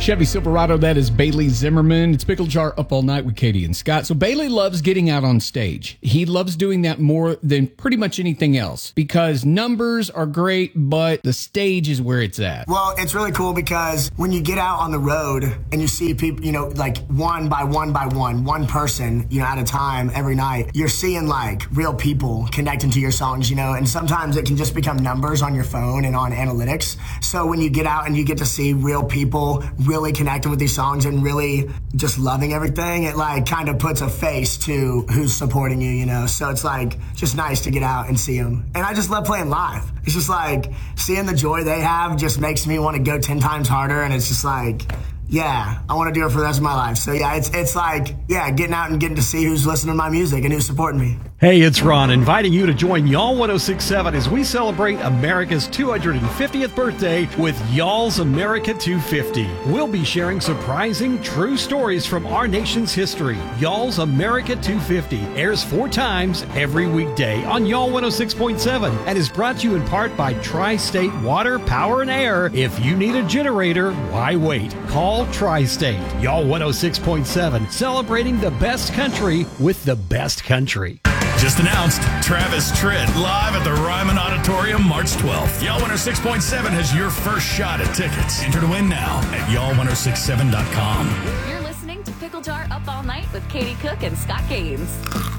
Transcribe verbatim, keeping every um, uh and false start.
Chevy Silverado. That is Bailey Zimmerman. It's Pickle Jar Up All Night with Katie and Scott. So Bailey loves getting out on stage. He loves doing that more than pretty much anything else because numbers are great, but the stage is where it's at. Well, it's really cool because when you get out on the road and you see people, you know, like one by one by one, one person, you know, at a time every night, you're seeing like real people connecting to your songs, you know, and sometimes it can just become numbers on your phone and on analytics. So when you get out and you get to see real people really connecting with these songs and really just loving everything, it like kind of puts a face to who's supporting you, you know. So it's like just nice to get out and see them. And I just love playing live. It's just like seeing the joy they have just makes me want to go ten times harder. And it's just like, yeah, I want to do it for the rest of my life. So yeah, it's it's like, yeah, getting out and getting to see who's listening to my music and who's supporting me. Hey, it's Ron, inviting you to join Y'all one oh six point seven as we celebrate America's two hundred fiftieth birthday with Y'all's America two fifty. We'll be sharing surprising, true stories from our nation's history. Y'all's America two fifty airs four times every weekday on Y'all one oh six point seven and is brought to you in part by Tri-State Water, Power, and Air. If you need a generator, why wait? Call Tri-State. Y'all one oh six point seven, celebrating the best country with the best country. Just announced, Travis Tritt live at the Ryman Auditorium March twelfth. Y'all one oh six point seven has your first shot at tickets. Enter to win now at y'all one oh six seven dot com. You're listening to Pickle Jar Up All Night with Katie Cook and Scott Gaines.